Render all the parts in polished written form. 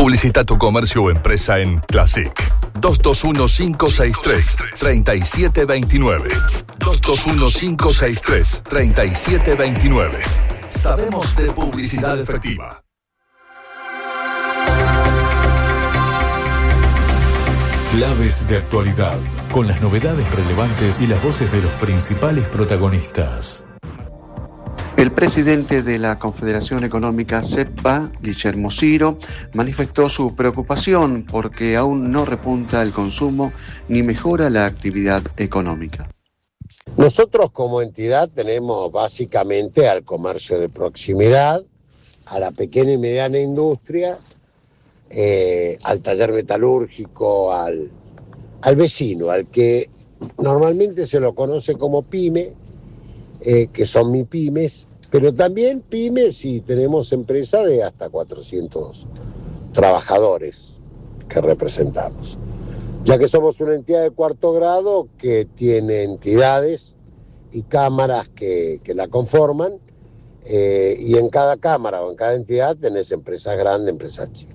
Publicita tu comercio o empresa en Classic. 221-563-3729. 221-563-3729. Sabemos de publicidad efectiva. Claves de actualidad, con las novedades relevantes y las voces de los principales protagonistas. El presidente de la Confederación Económica CEPA, Guillermo Ciro, manifestó su preocupación porque aún no repunta el consumo ni mejora la actividad económica. Nosotros como entidad tenemos básicamente al comercio de proximidad, a la pequeña y mediana industria, al taller metalúrgico, al vecino, al que normalmente se lo conoce como pyme, que son MIPYMES, pero también pymes y tenemos empresas de hasta 400 trabajadores que representamos, ya que somos una entidad de cuarto grado que tiene entidades y cámaras que la conforman, y en cada cámara o en cada entidad tenés empresas grandes, empresas chicas.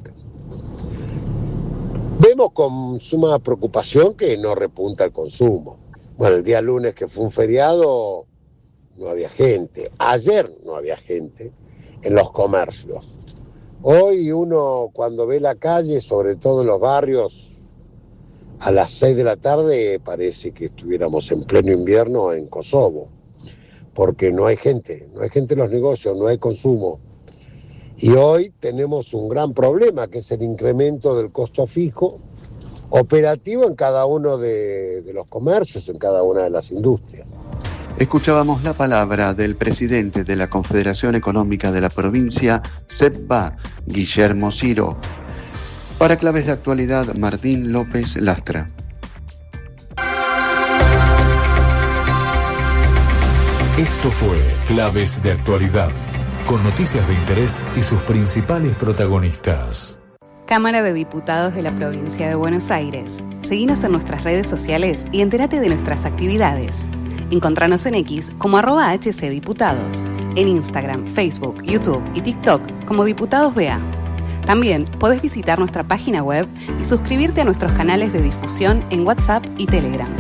Vemos con suma preocupación que no repunta el consumo. Bueno, el día lunes, que fue un feriado, no había gente. Ayer no había gente en los comercios. Hoy uno, cuando ve la calle, sobre todo en los barrios, a las 6 de la tarde parece que estuviéramos en pleno invierno en Kosovo, porque no hay gente en los negocios, no hay consumo. Y hoy tenemos un gran problema, que es el incremento del costo fijo operativo en cada uno de los comercios, en cada una de las industrias. Escuchábamos la palabra del presidente de la Confederación Económica de la provincia, CEPA, Guillermo Ciro. Para Claves de Actualidad, Martín López Lastra. Esto fue Claves de Actualidad, con noticias de interés y sus principales protagonistas. Cámara de Diputados de la Provincia de Buenos Aires. Seguinos en nuestras redes sociales y entérate de nuestras actividades. Encontranos en X como @HCDiputados, en Instagram, Facebook, YouTube y TikTok como Diputados BA. También podés visitar nuestra página web y suscribirte a nuestros canales de difusión en WhatsApp y Telegram.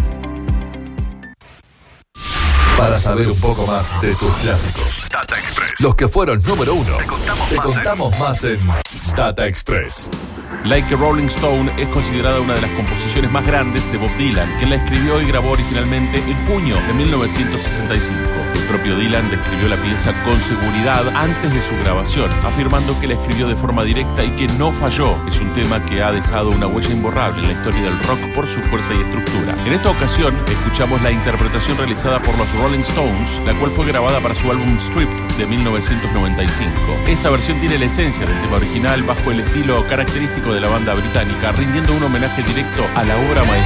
Para saber un poco más de tus clásicos, Data Express. Los que fueron número 1. Te contamos más en Data Express. Like a Rolling Stone es considerada una de las composiciones más grandes de Bob Dylan, quien la escribió y grabó originalmente en junio de 1965. El propio Dylan describió la pieza con seguridad antes de su grabación, afirmando que la escribió de forma directa y que no falló. Es un tema que ha dejado una huella imborrable en la historia del rock por su fuerza y estructura. En esta ocasión, escuchamos la interpretación realizada por los Rolling Stones, la cual fue grabada para su álbum Stripped de 1995. Esta versión tiene la esencia del tema original bajo el estilo característico de la banda británica, rindiendo un homenaje directo a la obra maestra